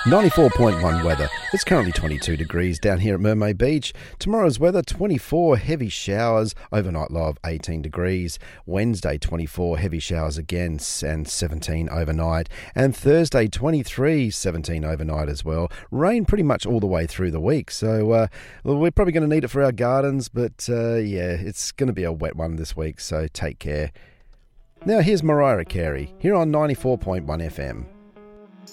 94.1 weather. It's currently 22 degrees down here at Mermaid Beach. Tomorrow's weather, 24 heavy showers, overnight low of 18 degrees. Wednesday, 24 heavy showers again and 17 overnight. And Thursday, 23, 17 overnight as well. Rain pretty much all the way through the week. So we're probably going to need it for our gardens, but it's going to be a wet one this week, so take care. Now here's Mariah Carey here on 94.1 FM.